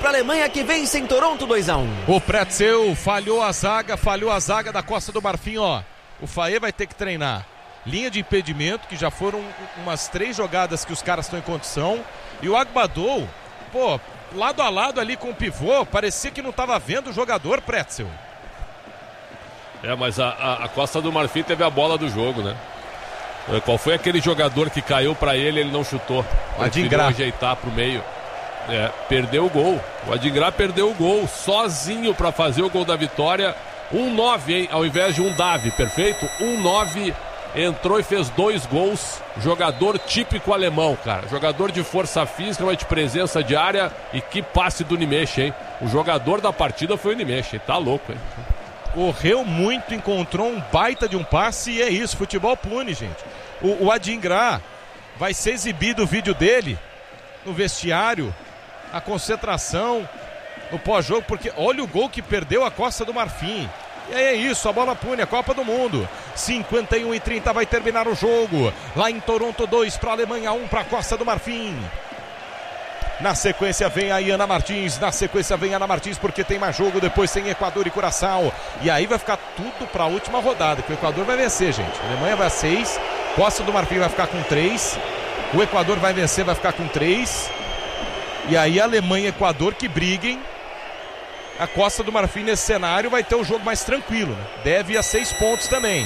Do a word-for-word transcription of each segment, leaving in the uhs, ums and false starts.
para a Alemanha, que vence em Toronto dois a um. O Pretzel falhou a zaga, falhou a zaga da Costa do Marfim, ó. O Faê vai ter que treinar linha de impedimento, que já foram umas três jogadas que os caras estão em condição. E o Agbadou, pô, lado a lado ali com o pivô, parecia que não estava vendo o jogador, Pretzel. É, mas a, a, a Costa do Marfim teve a bola do jogo, né? Qual foi aquele jogador que caiu pra ele, ele não chutou? O Adingra. Ajeitar pro meio. É, perdeu o gol. O Adingra perdeu o gol sozinho pra fazer o gol da vitória. um nove, hein? Ao invés de um Davi, perfeito? um nove, entrou e fez dois gols. Jogador típico alemão, cara. Jogador de força física, mas de presença de área. E que passe do Nimesh, hein? O jogador da partida foi o Nimesh, hein? Tá louco, hein? Correu muito, encontrou um baita de um passe e é isso, futebol pune, gente. O, o Adingra vai ser exibido o vídeo dele no vestiário, a concentração, no pós-jogo, porque olha o gol que perdeu a Costa do Marfim. E aí é isso, a bola pune, a Copa do Mundo. cinquenta e um e trinta vai terminar o jogo. Lá em Toronto, dois para a Alemanha, um para a Costa do Marfim. Na sequência vem a Ana Martins, na sequência vem a Ana Martins porque tem mais jogo, depois tem Equador e Curaçao. E aí vai ficar tudo para a última rodada, que o Equador vai vencer, gente. A Alemanha vai a seis, Costa do Marfim vai ficar com três, o Equador vai vencer, vai ficar com três. E aí a Alemanha e Equador que briguem. A Costa do Marfim nesse cenário vai ter um jogo mais tranquilo, né? Deve ir a seis pontos também.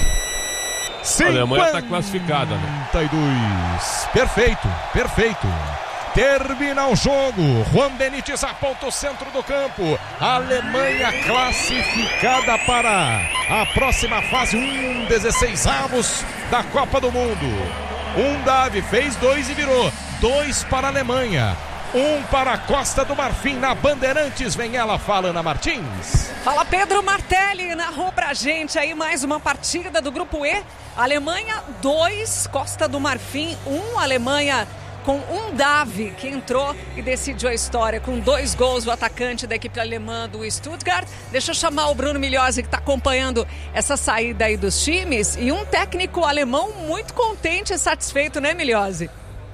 A Alemanha está classificada, né? cinquenta e dois. Perfeito, perfeito. Termina o jogo. Juan Benítez aponta o centro do campo. A Alemanha classificada para a próxima fase. Um dezesseis avos da Copa do Mundo. Um Davi fez dois e virou. Dois para a Alemanha. Um para a Costa do Marfim. Na Bandeirantes vem ela, fala Ana Martins. Fala Pedro Martelli, narrou pra gente aí mais uma partida do Grupo E. Alemanha dois, Costa do Marfim um. Alemanha com um Davi que entrou e decidiu a história com dois gols, o atacante da equipe alemã do Stuttgart. Deixa eu chamar o Bruno Migliosi, que está acompanhando essa saída aí dos times, e um técnico alemão muito contente e satisfeito, né, Migliosi?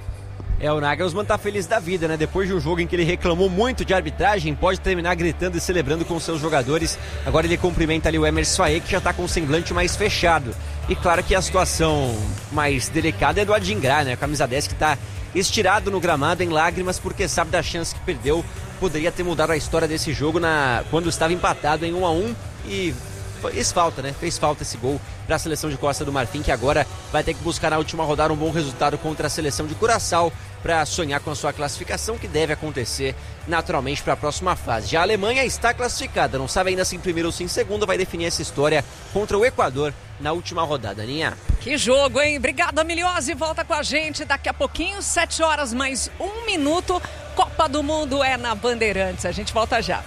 É, o Nagelsmann tá feliz da vida, né? Depois de um jogo em que ele reclamou muito de arbitragem, pode terminar gritando e celebrando com seus jogadores. Agora ele cumprimenta ali o Emerson Faé, que já tá com o semblante mais fechado. E claro que a situação mais delicada é do Adingra, né? A camisa dez que tá estirado no gramado em lágrimas porque sabe da chance que perdeu. Poderia ter mudado a história desse jogo na... quando estava empatado em um a um e fez falta, né? Fez falta esse gol para a seleção de Costa do Marfim, que agora vai ter que buscar na última rodada um bom resultado contra a seleção de Curaçao para sonhar com a sua classificação, que deve acontecer naturalmente para a próxima fase. Já a Alemanha está classificada, não sabe ainda se em primeiro ou se em segundo, vai definir essa história contra o Equador na última rodada, Aninha. Que jogo, hein? Obrigado, Migliosi. Volta com a gente daqui a pouquinho, sete horas mais um minuto. Copa do Mundo é na Bandeirantes. A gente volta já.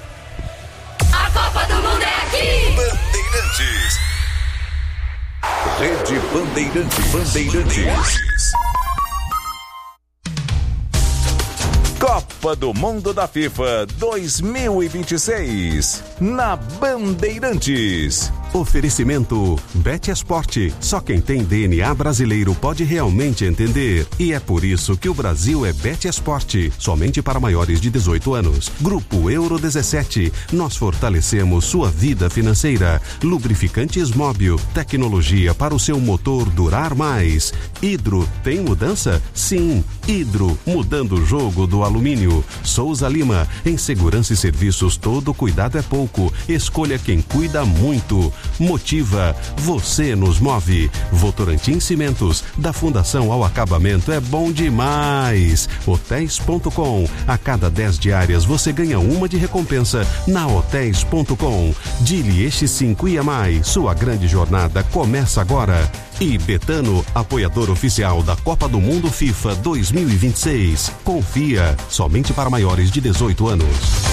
A Copa do Mundo é aqui! Bandeirantes. Rede Bandeirantes. Bandeirantes. Copa do Mundo da FIFA dois mil e vinte e seis, na Bandeirantes. Oferecimento Bet Esporte. Só quem tem D N A brasileiro pode realmente entender. E é por isso que o Brasil é Bet Esporte. Somente para maiores de dezoito anos. Grupo Euro dezessete. Nós fortalecemos sua vida financeira. Lubrificantes Móbil. Tecnologia para o seu motor durar mais. Hidro. Tem mudança? Sim. Hidro. Mudando o jogo do alumínio. Souza Lima. Em segurança e serviços, todo cuidado é pouco. Escolha quem cuida muito. Motiva, você nos move. Votorantim Cimentos, da fundação ao acabamento é bom demais. Hotéis ponto com, a cada dez diárias você ganha uma de recompensa na Hotéis ponto com. Dili Este cinco I A Mais, sua grande jornada começa agora. E Betano, apoiador oficial da Copa do Mundo FIFA dois mil e vinte e seis. Confia, somente para maiores de dezoito anos.